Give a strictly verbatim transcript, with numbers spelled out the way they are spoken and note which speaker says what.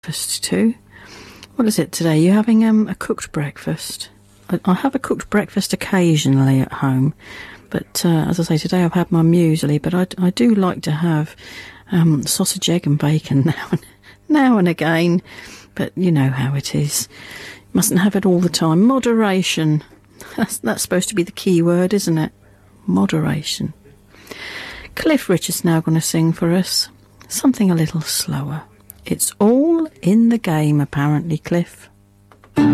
Speaker 1: breakfast too. What is it today? You're having um, a cooked breakfast. I, I have a cooked breakfast occasionally at home, but uh, as I say, today I've had my muesli, but I, I do like to have um, sausage, egg and bacon now and, now and again, but you know how it is. Mustn't have it all the time. Moderation. That's, that's supposed to be the key word, isn't it? Moderation. Cliff Richard's now going to sing for us something a little slower. It's all in the game, apparently, Cliff.